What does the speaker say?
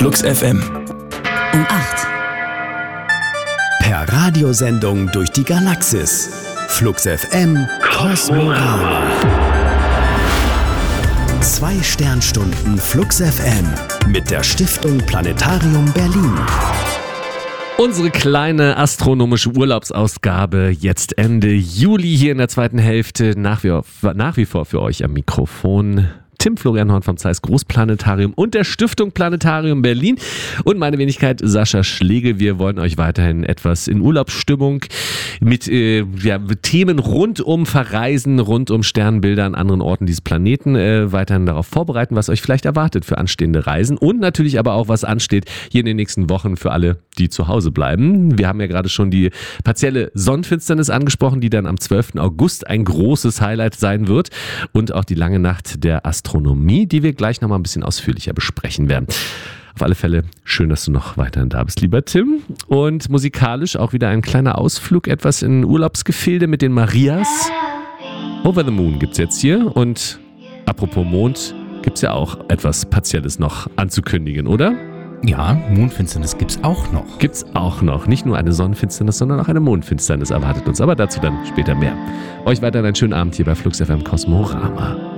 Flux FM. Um 8. Per Radiosendung durch die Galaxis. Flux FM Kosmorama. 2 Sternstunden Flux FM mit der Stiftung Planetarium Berlin. Unsere kleine astronomische Urlaubsausgabe jetzt Ende Juli hier in der zweiten Hälfte. Nach wie vor für euch am Mikrofon Tim Florian Horn vom Zeiss Großplanetarium und der Stiftung Planetarium Berlin und meine Wenigkeit Sascha Schlegel. Wir wollen euch weiterhin etwas in Urlaubsstimmung mit Themen rund um Verreisen, rund um Sternbilder an anderen Orten dieses Planeten weiterhin darauf vorbereiten, was euch vielleicht erwartet für anstehende Reisen und natürlich aber auch, was ansteht hier in den nächsten Wochen für alle, die zu Hause bleiben. Wir haben ja gerade schon die partielle Sonnenfinsternis angesprochen, die dann am 12. August ein großes Highlight sein wird und auch die lange Nacht der Astronomie, die wir gleich nochmal ein bisschen ausführlicher besprechen werden. Auf alle Fälle schön, dass du noch weiterhin da bist, lieber Tim. Und musikalisch auch wieder ein kleiner Ausflug, etwas in Urlaubsgefilde mit den Marias. Over the Moon gibt's jetzt hier und apropos Mond, gibt's ja auch etwas Partielles noch anzukündigen, oder? Ja, Mondfinsternis gibt's auch noch. Gibt's auch noch. Nicht nur eine Sonnenfinsternis, sondern auch eine Mondfinsternis erwartet uns. Aber dazu dann später mehr. Euch weiterhin einen schönen Abend hier bei Flux FM Kosmorama.